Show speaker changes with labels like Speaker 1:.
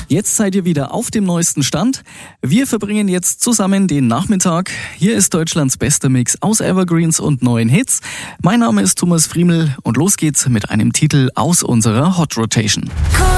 Speaker 1: Jetzt seid ihr wieder auf dem neuesten Stand. Wir verbringen jetzt zusammen den Nachmittag. Hier ist Deutschlands bester Mix aus Evergreens und neuen Hits. Mein Name ist Thomas Friemel und los geht's mit einem Titel aus unserer Hot Rotation.